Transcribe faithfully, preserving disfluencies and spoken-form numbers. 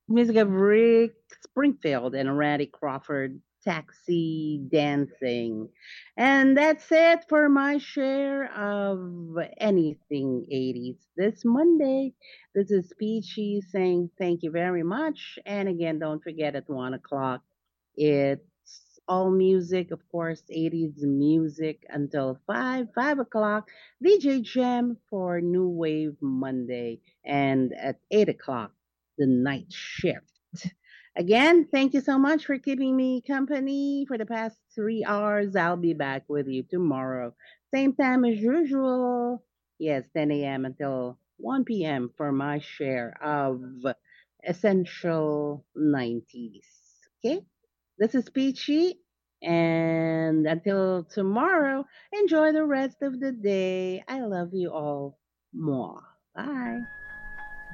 Music of Rick Springfield and Randy Crawford, Taxi Dancing. And that's it for my share of anything eighties this Monday. This is Peachy saying thank you very much. And again, don't forget at one o'clock, it's all music, of course, eighties music until five, five o'clock, D J Jam for New Wave Monday. And at eight o'clock, the night shift. Again, thank you so much for keeping me company for the past three hours. I'll be back with you tomorrow. Same time as usual. Yes, ten a m until one p m for my share of Essential nineties. Okay? This is Peachy. And until tomorrow, enjoy the rest of the day. I love you all. More. Bye.